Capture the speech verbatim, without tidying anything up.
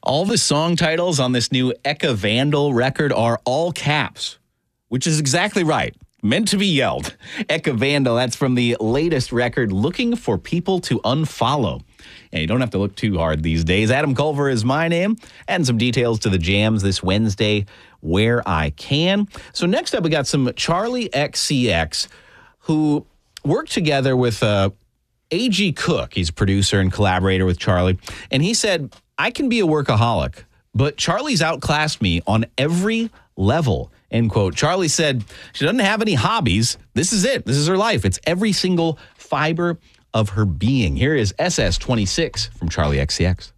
All the song titles on this new Eka Vandal record are all caps, which is exactly right. Meant to be yelled. Eka Vandal, that's from the latest record, Looking for People to Unfollow. And you don't have to look too hard these days. Adam Culver is my name. Adding some details to the jams this Wednesday where I can. So next up, we got some Charli X C X, who worked together with uh, A G Cook. He's a producer and collaborator with Charli. And he said, I can be a workaholic, but Charli's outclassed me on every level, end quote. Charli said she doesn't have any hobbies. This is it. This is her life. It's every single fiber of her being. Here is S S twenty-six from Charli X C X.